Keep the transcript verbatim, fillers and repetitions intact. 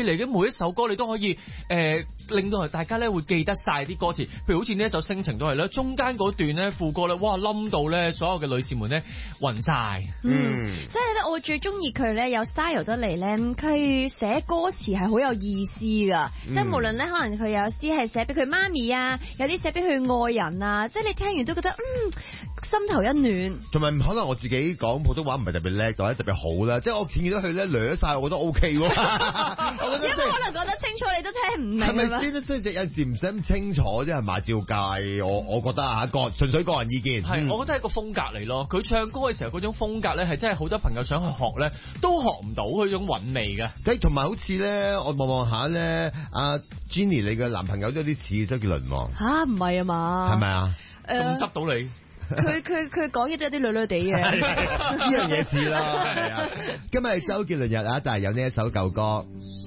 嚟嘅，每一首歌你都可以誒、呃、令到大家咧會記得晒啲歌詞。譬如好似呢一首《星情》都係啦，中間嗰段咧副歌咧，哇冧到咧所有嘅女士們咧暈晒。 嗯，即係咧我最中意佢咧有 style 得嚟咧，佢寫歌詞係好有意思噶，嗯、即係無論咧可能佢有啲係寫俾佢媽咪啊，有啲寫俾佢愛人啊，即係你聽完都覺得嗯心頭一暖。 同埋可能我自己講普通話唔係特別叻，或者特別好啦，即係我見到佢咧掠晒，我覺得 O K 喎。我覺得、就是、 因為可能講得清楚，你都聽唔明。 係咪先？即係有陣時唔使咁清楚啫，係嘛？照計，我我覺得啊，個純粹個人意見。 係、嗯，我覺得係一個風格嚟咯。佢唱歌嘅時候嗰種風格咧，係真係好多朋友想去學咧，都學唔到佢種韻味嘅。 誒，同埋好似咧，我望望下咧，阿 Jenny 你嘅男朋友都有啲似周杰倫喎。 吓，唔係啊嘛？ 係咪啊？ 咁執到你？ 佢佢佢講嘢都有啲女女地嘅， 呢樣嘢似啦。係啊，今日係周杰倫日啊，但係有呢一首舊歌。